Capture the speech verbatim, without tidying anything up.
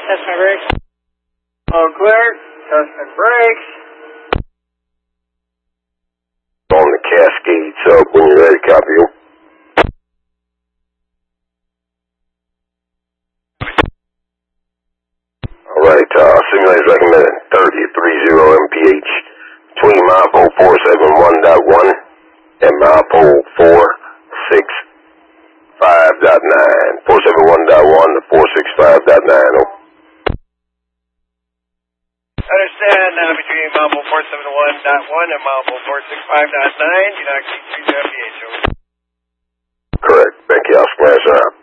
Test my brakes. All clear. Test my brakes. On the Cascade sub when you're ready, copy you. Alright, uh, simulators recommended thirty at thirty M P H between MyPole four seven one point one and MyPole four six five point nine. four seven one point one to four six five point nine. Oh. Understand, now between MyPole four seven one point one and MyPole four six five point nine, do not exceed three M P H. Correct. Thank you. I'll splash out.